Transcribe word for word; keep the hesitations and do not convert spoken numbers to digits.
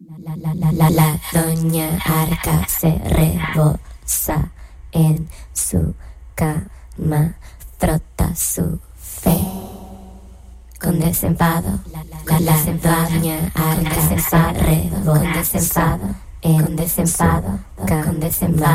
La, la, la, la, la, doña Arca se rebosa en su cama, frota su fe con desenfado. La, la, doña Arca se rebosa con desenfado, en desenfado, con desenfado.